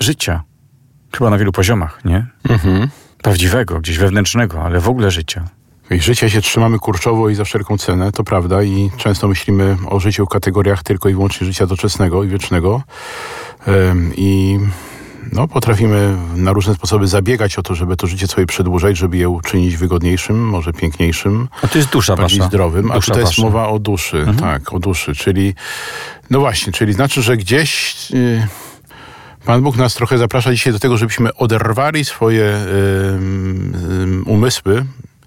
życia. Chyba na wielu poziomach, nie? Prawdziwego, gdzieś wewnętrznego, ale w ogóle życia. I życia się trzymamy kurczowo i za wszelką cenę, to prawda, i często myślimy o życiu w kategoriach tylko i wyłącznie życia doczesnego i wiecznego. I potrafimy na różne sposoby zabiegać o to, żeby to życie sobie przedłużać, żeby je uczynić wygodniejszym, może piękniejszym. A to jest dusza bardziej wasza. zdrowym. A tutaj jest wasza. mowa o duszy, tak, o duszy. Czyli, czyli znaczy, że gdzieś Pan Bóg nas trochę zaprasza dzisiaj do tego, żebyśmy oderwali swoje umysły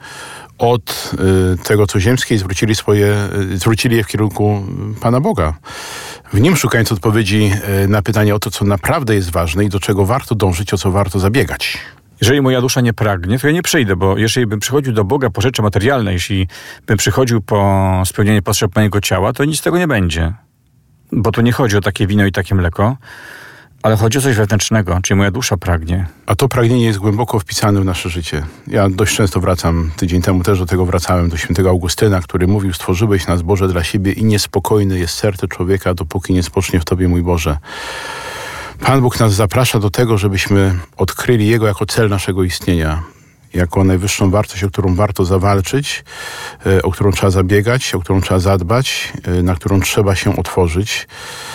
od tego, co ziemskie i zwrócili je w kierunku Pana Boga. W nim szukając odpowiedzi na pytanie o to, co naprawdę jest ważne i do czego warto dążyć, o co warto zabiegać. Jeżeli moja dusza nie pragnie, to ja nie przyjdę, bo jeżeli bym przychodził do Boga po rzeczy materialne, jeśli bym przychodził po spełnienie potrzeb mojego ciała, to nic z tego nie będzie. Bo tu nie chodzi o takie wino i takie mleko, ale chodzi o coś wewnętrznego, czyli moja dusza pragnie. A to pragnienie jest głęboko wpisane w nasze życie. Ja dość często wracam, tydzień temu też do tego wracałem, do świętego Augustyna, który mówił: stworzyłeś nas, Boże, dla siebie i niespokojne jest serce człowieka, dopóki nie spocznie w Tobie, mój Boże. Pan Bóg nas zaprasza do tego, żebyśmy odkryli Jego jako cel naszego istnienia, jako najwyższą wartość, o którą warto zawalczyć, o którą trzeba zabiegać, o którą trzeba zadbać, na którą trzeba się otworzyć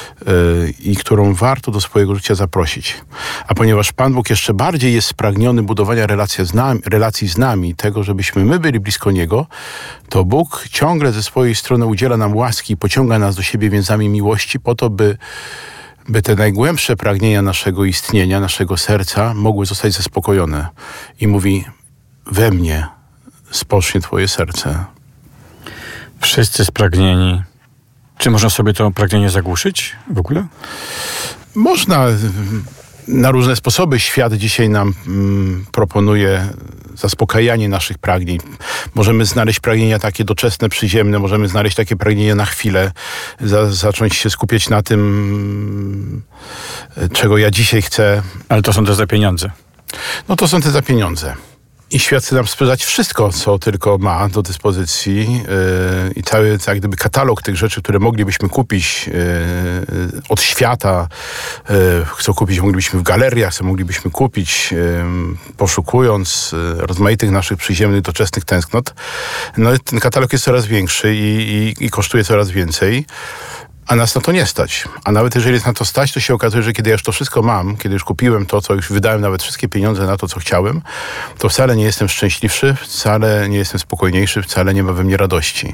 i którą warto do swojego życia zaprosić. A ponieważ Pan Bóg jeszcze bardziej jest spragniony budowania relacji z nami, tego, żebyśmy my byli blisko Niego, to Bóg ciągle ze swojej strony udziela nam łaski i pociąga nas do siebie więzami miłości po to, by te najgłębsze pragnienia naszego istnienia, naszego serca mogły zostać zaspokojone. I mówi: we mnie spocznie Twoje serce. Wszyscy spragnieni. Czy można sobie to pragnienie zagłuszyć w ogóle? Można. Na różne sposoby świat dzisiaj nam proponuje zaspokajanie naszych pragnień. Możemy znaleźć pragnienia takie doczesne, przyziemne, możemy znaleźć takie pragnienia na chwilę, zacząć się skupiać na tym, czego ja dzisiaj chcę. Ale to są te za pieniądze. No to są te za pieniądze. I świat chce nam sprzedać wszystko, co tylko ma do dyspozycji i cały jak gdyby katalog tych rzeczy, które moglibyśmy kupić od świata, co kupić moglibyśmy w galeriach, co moglibyśmy kupić poszukując rozmaitych naszych przyziemnych, doczesnych tęsknot. No ten katalog jest coraz większy i kosztuje coraz więcej. A nas na to nie stać. A nawet jeżeli jest na to stać, to się okazuje, że kiedy ja już to wszystko mam, kiedy już kupiłem to, co już wydałem nawet wszystkie pieniądze na to, co chciałem, to wcale nie jestem szczęśliwszy, wcale nie jestem spokojniejszy, wcale nie ma we mnie radości.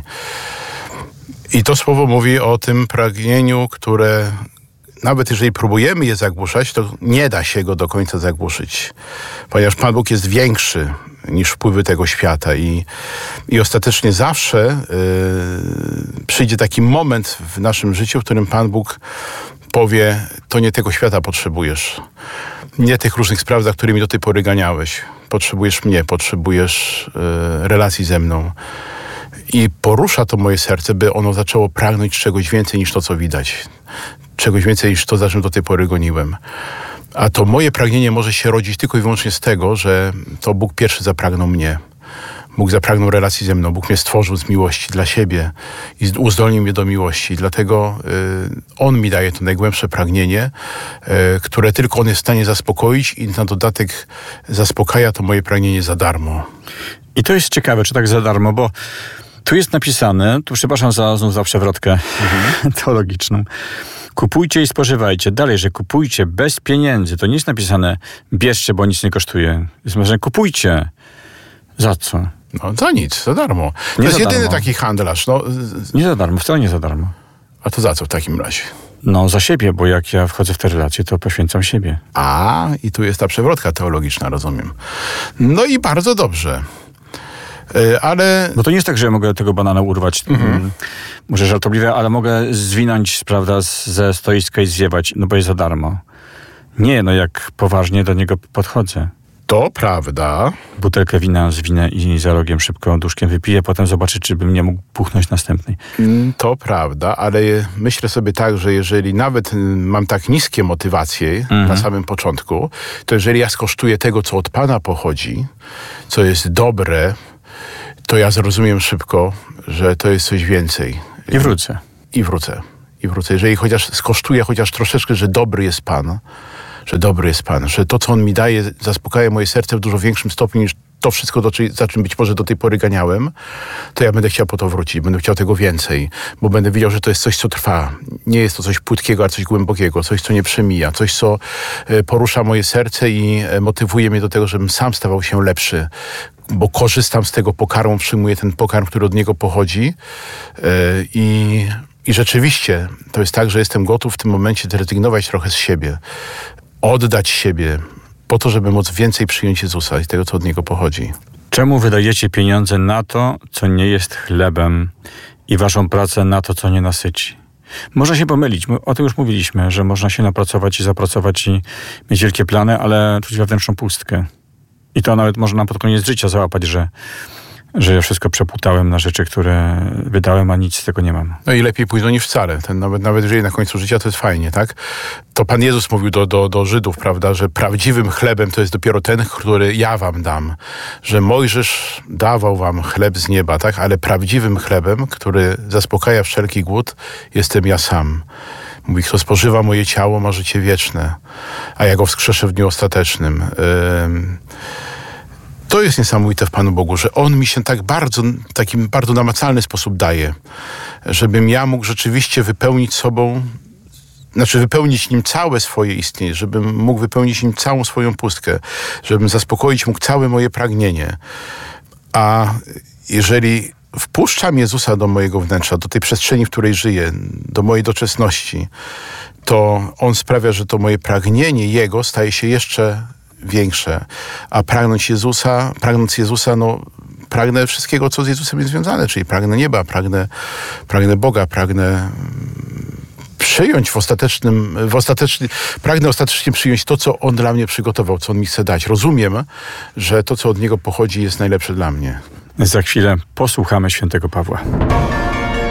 I to słowo mówi o tym pragnieniu, które nawet jeżeli próbujemy je zagłuszać, to nie da się go do końca zagłuszyć. Ponieważ Pan Bóg jest większy niż wpływy tego świata i ostatecznie zawsze przyjdzie taki moment w naszym życiu, w którym Pan Bóg powie: to nie tego świata potrzebujesz. Nie tych różnych spraw, za którymi do tej pory ganiałeś. Potrzebujesz mnie, potrzebujesz relacji ze mną. I porusza to moje serce, by ono zaczęło pragnąć czegoś więcej niż to, co widać. Czegoś więcej niż to, za czym do tej pory goniłem. A to moje pragnienie może się rodzić tylko i wyłącznie z tego, że to Bóg pierwszy zapragnął mnie. Bóg zapragnął relacji ze mną. Bóg mnie stworzył z miłości dla siebie i uzdolnił mnie do miłości. Dlatego On mi daje to najgłębsze pragnienie, które tylko On jest w stanie zaspokoić i na dodatek zaspokaja to moje pragnienie za darmo. I to jest ciekawe, czy tak za darmo, bo tu jest napisane, tu przepraszam znów za przewrotkę teologiczną, kupujcie i spożywajcie. Dalej, że kupujcie bez pieniędzy. To nie jest napisane bierzcie, bo nic nie kosztuje. Jest napisane kupujcie. Za co? No za nic, za darmo. To Nie jest za jedyny darmo. taki handlarz. No, Nie za darmo, wcale nie za darmo. a to za co w takim razie? No za siebie, bo jak ja wchodzę w te relacje, to poświęcam siebie. I tu jest ta przewrotka teologiczna, rozumiem. No i bardzo dobrze. Ale... Bo to nie jest tak, że ja mogę tego banana urwać, może żartobliwe, ale mogę zwinąć, prawda, ze stoiska i zjebać, no bo jest za darmo. Nie, no jak poważnie do niego podchodzę. To prawda. Butelkę wina zwinę i za rogiem szybko duszkiem wypiję, potem zobaczę, czy bym nie mógł puchnąć następnej. To prawda, ale myślę sobie tak, że jeżeli nawet mam tak niskie motywacje na samym początku, to jeżeli ja skosztuję tego, co od Pana pochodzi, co jest dobre, to ja zrozumiem szybko, że to jest coś więcej. I wrócę. I wrócę. Jeżeli skosztuję chociaż troszeczkę, że dobry jest Pan, że dobry jest Pan, że to, co On mi daje, zaspokaja moje serce w dużo większym stopniu niż to wszystko, za czym być może do tej pory ganiałem, to ja będę chciał po to wrócić, będę chciał tego więcej, bo będę wiedział, że to jest coś, co trwa. Nie jest to coś płytkiego, a coś głębokiego, coś, co nie przemija, coś, co porusza moje serce i motywuje mnie do tego, żebym sam stawał się lepszy, bo korzystam z tego pokarmu, przyjmuję ten pokarm, który od Niego pochodzi i rzeczywiście to jest tak, że jestem gotów w tym momencie zrezygnować trochę z siebie, oddać siebie, po to, żeby móc więcej przyjąć Jezusa i tego, co od Niego pochodzi. Czemu wydajecie pieniądze na to, co nie jest chlebem i waszą pracę na to, co nie nasyci? Można się pomylić. O tym już mówiliśmy, że można się napracować i zapracować i mieć wielkie plany, ale czuć wewnętrzną pustkę. I to nawet można pod koniec życia załapać, że ja wszystko przepłutałem na rzeczy, które wydałem, a nic z tego nie mam. No i lepiej późno niż wcale. Nawet jeżeli na końcu życia, to jest fajnie, tak? To Pan Jezus mówił do Żydów, prawda, że prawdziwym chlebem to jest dopiero ten, który ja wam dam. Że Mojżesz dawał wam chleb z nieba, tak? Ale prawdziwym chlebem, który zaspokaja wszelki głód, jestem ja sam. Mówi, kto spożywa moje ciało, ma życie wieczne, a ja go wskrzeszę w dniu ostatecznym. To jest niesamowite w Panu Bogu, że On mi się takim bardzo namacalny sposób daje, żebym ja mógł rzeczywiście wypełnić Nim całe swoje istnienie, żebym mógł wypełnić Nim całą swoją pustkę, żebym zaspokoić mógł całe moje pragnienie. A jeżeli wpuszczam Jezusa do mojego wnętrza, do tej przestrzeni, w której żyję, do mojej doczesności, to On sprawia, że to moje pragnienie Jego staje się jeszcze większe. A pragnąc Jezusa, pragnę wszystkiego, co z Jezusem jest związane, czyli pragnę nieba, pragnę Boga, pragnę przyjąć pragnę ostatecznie przyjąć to, co On dla mnie przygotował, co On mi chce dać. Rozumiem, że to, co od Niego pochodzi, jest najlepsze dla mnie. Za chwilę posłuchamy świętego Pawła.